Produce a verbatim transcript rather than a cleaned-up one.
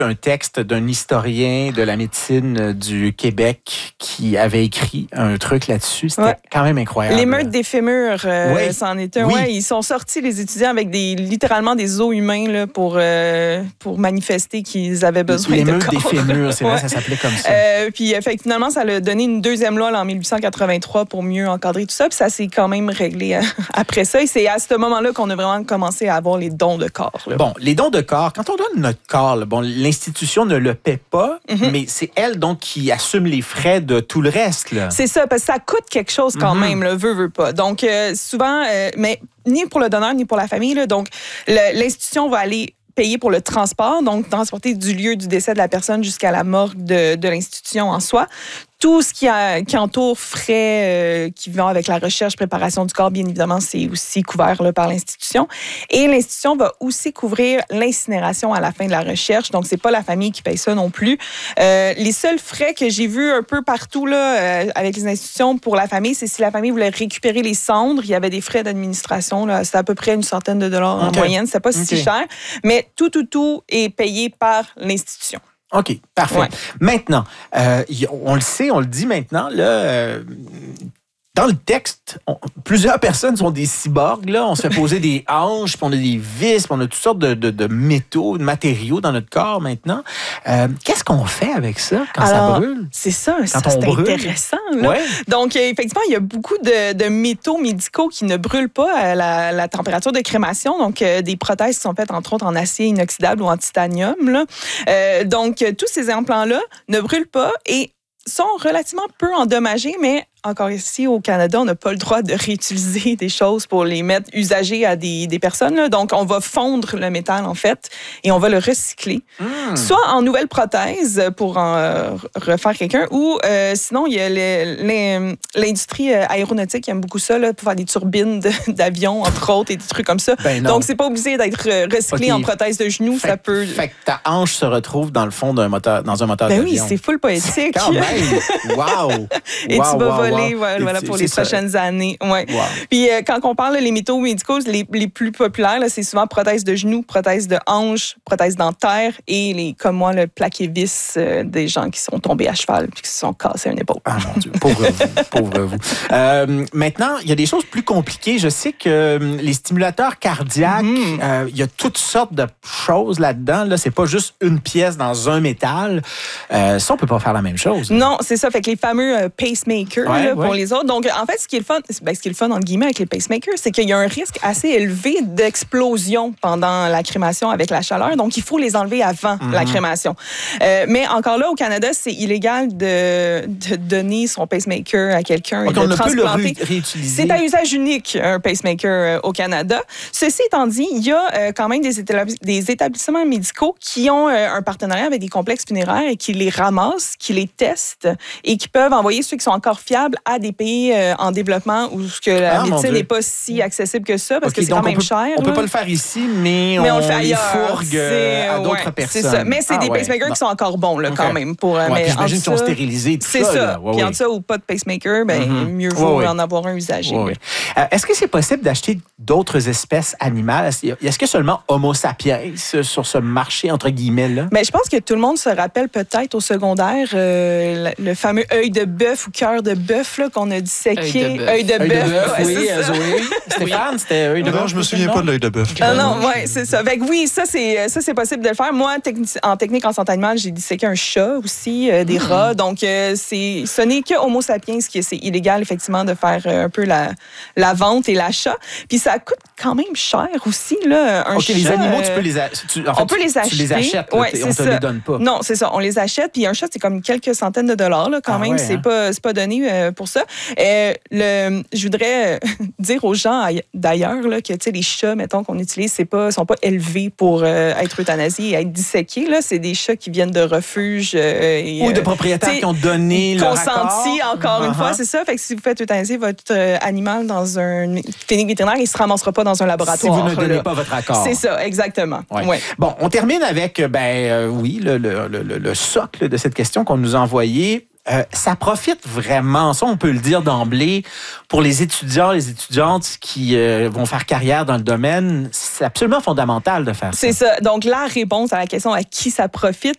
un texte d'un historien de la médecine du Québec qui avait écrit un truc là-dessus. C'était ouais. quand même incroyable. L'émeute des fémurs, euh, oui. c'en est un. Oui. Ouais, ils sont sortis, les étudiants, avec des, littéralement des os humains là, pour, euh, pour manifester qu'ils avaient besoin de corps. L'émeute des fémurs, c'est vrai, ouais. ça s'appelait comme ça. Euh, puis fait, finalement, ça a donné une deuxième loi là, en dix-huit cent quatre-vingt-trois pour mieux encadrer tout ça. Puis ça s'est quand même réglé euh, après ça. Et c'est à ce moment-là qu'on a vraiment commencé à avoir les dons de corps. Là. Bon, les dons de corps, quand on donne notre corps, là, bon, l'institution ne le paie pas, mm-hmm. mais c'est elle donc qui assume les frais de tout le reste. Là. C'est ça, parce que ça coûte quelque chose quand mm-hmm. même, là, veut, veut pas. Donc, euh, souvent, euh, mais ni pour le donneur, ni pour la famille. Là, donc, le, l'institution va aller payer pour le transport, donc transporter du lieu du décès de la personne jusqu'à la morgue de, de l'institution en soi. Tout ce qui, a, qui entoure frais euh, qui vont avec la recherche, préparation du corps, bien évidemment, c'est aussi couvert là, par l'institution. Et l'institution va aussi couvrir l'incinération à la fin de la recherche. Donc, c'est pas la famille qui paye ça non plus. Euh, les seuls frais que j'ai vus un peu partout là, euh, avec les institutions pour la famille, c'est si la famille voulait récupérer les cendres, il y avait des frais d'administration. Là, c'était à peu près une centaine de dollars okay. en moyenne. C'était pas okay. si cher. Mais tout, tout, tout est payé par l'institution. OK, parfait. Ouais. Maintenant, euh, on le sait, on le dit maintenant, là, euh, dans le texte, on, plusieurs personnes sont des cyborgs. Là. On se fait poser des hanches, puis on a des vis, puis on a toutes sortes de, de, de métaux, de matériaux dans notre corps maintenant. Euh, qu'est-ce qu'on fait avec ça quand Alors, ça brûle? C'est ça, quand ça on c'est brûle. Intéressant. Là. Ouais. Donc, effectivement, il y a beaucoup de, de métaux médicaux qui ne brûlent pas à la, la température de crémation. Donc, euh, des prothèses qui sont faites, entre autres, en acier inoxydable ou en titanium. Là. Euh, donc, tous ces implants-là ne brûlent pas et sont relativement peu endommagés, mais encore ici, au Canada, on n'a pas le droit de réutiliser des choses pour les mettre usagées à des, des personnes. Là. Donc, on va fondre le métal, en fait, et on va le recycler. Mmh. Soit en nouvelles prothèses pour en euh, refaire quelqu'un, ou euh, sinon, il y a les, les, l'industrie aéronautique qui aime beaucoup ça, là, pour faire des turbines de, d'avions, entre autres, et des trucs comme ça. Ben Donc, c'est pas obligé d'être recyclé okay. en prothèse de genou. Fait, ça peut... fait que ta hanche se retrouve dans le fond d'un moteur, dans un moteur ben d'avion. Oui, c'est full poétique. Quand même! Wow! Et wow, tu vas wow, voler. Wow. Voilà, voilà, pour les ça. prochaines années. Ouais. Wow. Puis euh, quand on parle des métaux médicaux, les, les plus populaires, là, c'est souvent prothèse de genou, prothèse de hanche, prothèse dentaire et, les, comme moi, le plaqué-vis euh, des gens qui sont tombés à cheval puis qui se sont cassés une épaule. Ah mon Dieu, pauvre vous, pauvre vous. Euh, maintenant, il y a des choses plus compliquées. Je sais que les stimulateurs cardiaques, mm-hmm. euh, il y a toutes sortes de choses là-dedans. Là, c'est pas juste une pièce dans un métal. Euh, ça, on peut pas faire la même chose. Là. Non, c'est ça. Fait que les fameux euh, pacemakers ouais, là, ouais. pour les autres. Donc, en fait, ce qui est le fun, ben, ce qui est le fun entre guillemets avec les pacemakers, c'est qu'il y a un risque assez élevé d'explosion pendant la crémation avec la chaleur. Donc, il faut les enlever avant mm-hmm. la crémation. Euh, mais encore là, au Canada, c'est illégal de, de donner son pacemaker à quelqu'un okay, et de on ne transplanter. Peut le ré- réutiliser. C'est à usage unique, un pacemaker euh, au Canada. Ceci étant dit, il y a euh, quand même des, établis- des établissements médicaux qui ont euh, un partenariat avec des complexes funéraires et qui les ramassent, qui les testent et qui peuvent envoyer ceux qui sont encore fiables à des pays euh, en développement où que la ah, médecine n'est pas si accessible que ça parce okay, que c'est quand même peut, cher. On ne peut pas le faire ici, mais, mais on, on le fait les ailleurs. fourgue à d'autres ouais, personnes. C'est ça. Mais c'est ah, des ouais. pacemakers non. qui sont encore bons là, okay. quand même. Pour, ouais, mais j'imagine qu'ils sont stérilisés. Tout c'est ça. ça. Ouais, puis ouais. en ça ou pas de pacemaker, ben, mm-hmm. mieux vaut ouais, en avoir un usagé. Ouais, ouais. Euh, est-ce que c'est possible d'acheter d'autres espèces animales? Est-ce que seulement Homo sapiens sur ce marché, entre guillemets, là? Ben, je pense que tout le monde se rappelle peut-être au secondaire euh, le fameux œil de bœuf ou cœur de bœuf là, qu'on a disséqué. Œil de bœuf. Oui, Zoé. Stéphane, c'était œil de bœuf. Non, je me souviens pas de l'œil de bœuf. Ah non, oui, c'est ça. Fait que oui, ça c'est, ça, c'est possible de le faire. Moi, techni- en technique en santé animale, j'ai disséqué un chat aussi, euh, des mmh. rats. Donc, euh, c'est, ce n'est que Homo sapiens qui c'est illégal, effectivement, de faire euh, un peu la, la vente et l'achat. Puis ça coûte quand même cher aussi, là, un OK, chat. les animaux, tu peux les, a- tu, en fait, on peut les acheter. Tu les achètes, ouais, on ne te ça. les donne pas. Non, c'est ça. On les achète. Puis un chat, c'est comme quelques centaines de dollars, là, quand ah, même. Ouais, c'est, hein? pas, c'est pas donné euh, pour ça. Euh, le, je voudrais dire aux gens d'ailleurs là, que les chats, mettons, qu'on utilise, c'est pas, sont pas élevés pour euh, être euthanasiés et être disséqués. Là. C'est des chats qui viennent de refuges. Euh, et, Ou de propriétaires qui ont donné leur accord. Consenti, encore uh-huh. une fois, c'est ça. Fait que si vous faites euthanasier votre euh, animal dans une clinique vétérinaire, il ne se ramassera pas dans un laboratoire. Si vous ne donnez là. pas votre accord. C'est ça, exactement. Ouais. Ouais. Bon, on termine avec, ben euh, oui, le, le, le, le socle de cette question qu'on nous a envoyée. Euh, ça profite vraiment, ça on peut le dire d'emblée, pour les étudiants, les étudiantes qui euh, vont faire carrière dans le domaine. C'est absolument fondamental de faire ça. C'est ça. Donc la réponse à la question à qui ça profite,